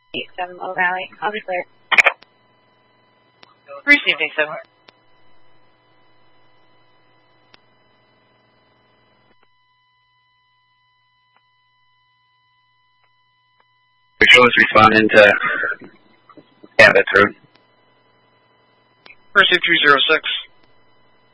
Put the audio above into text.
7 Valley. I'll be clear. Received 87. Visuals responding to Canvas Road. Received 306.